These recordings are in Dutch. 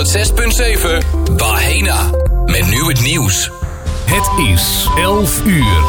6.7 Bahena. Met nu het nieuws. Het is 11 uur.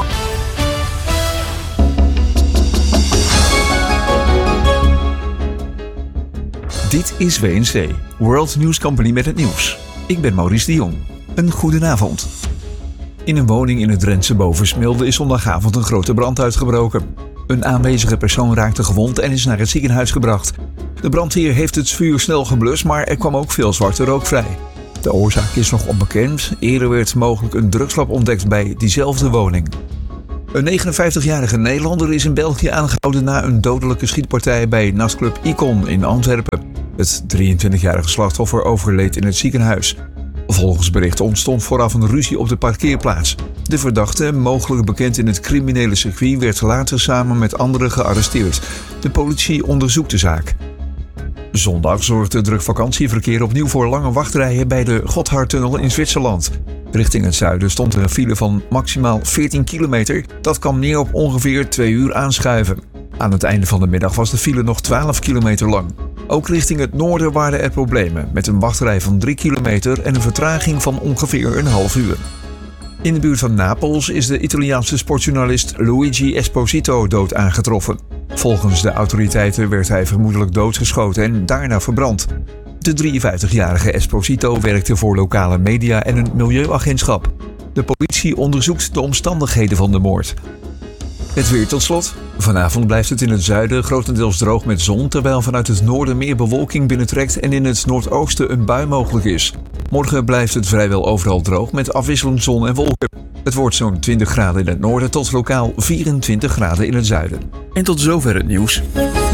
Dit is WNC, World News Company met het nieuws. Ik ben Maurice de Jong. Een goedenavond. In een woning in het Drentse Bovensmilde is zondagavond een grote brand uitgebroken. Een aanwezige persoon raakte gewond en is naar het ziekenhuis gebracht. De brandweer heeft het vuur snel geblust, maar er kwam ook veel zwarte rook vrij. De oorzaak is nog onbekend. Eerder werd mogelijk een drugslab ontdekt bij diezelfde woning. Een 59-jarige Nederlander is in België aangehouden na een dodelijke schietpartij bij nachtclub Icon in Antwerpen. Het 23-jarige slachtoffer overleed in het ziekenhuis. Volgens berichten ontstond vooraf een ruzie op de parkeerplaats. De verdachte, mogelijk bekend in het criminele circuit, werd later samen met anderen gearresteerd. De politie onderzoekt de zaak. Zondag zorgde druk vakantieverkeer opnieuw voor lange wachtrijen bij de Gotthardtunnel in Zwitserland. Richting het zuiden stond er een file van maximaal 14 kilometer. Dat kwam neer op ongeveer 2 uur aanschuiven. Aan het einde van de middag was de file nog 12 kilometer lang. Ook richting het noorden waren er problemen, met een wachtrij van 3 kilometer en een vertraging van ongeveer een half uur. In de buurt van Napels is de Italiaanse sportjournalist Luigi Esposito dood aangetroffen. Volgens de autoriteiten werd hij vermoedelijk doodgeschoten en daarna verbrand. De 53-jarige Esposito werkte voor lokale media en een milieuagentschap. De politie onderzoekt de omstandigheden van de moord. Het weer tot slot. Vanavond blijft het in het zuiden grotendeels droog met zon, terwijl vanuit het noorden meer bewolking binnentrekt en in het noordoosten een bui mogelijk is. Morgen blijft het vrijwel overal droog met afwisselend zon en wolken. Het wordt zo'n 20 graden in het noorden tot lokaal 24 graden in het zuiden. En tot zover het nieuws.